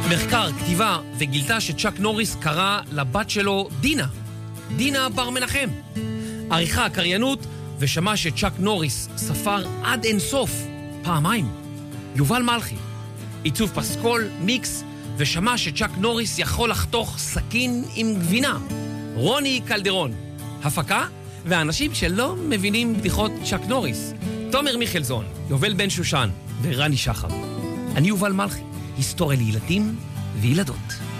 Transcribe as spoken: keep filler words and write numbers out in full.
מחקר, כתיבה, וגילתה שצ'אק נוריס קרא לבת שלו דינה. דינה בר מנחם. עריכה, קריינות, ושמע שצ'אק נוריס ספר עד אין סוף, פעמיים. יובל מלכי. עיצוב פסקול, מיקס, ושמע שצ'אק נוריס יכול לחתוך סכין עם גבינה. רוני קלדרון. הפקה, והאנשים שלא מבינים בדיחות צ'אק נוריס. תומר מיכלזון, יובל בן שושן ורני שחר. אני יובל מלכי, היסטוריה לילדים וילדות.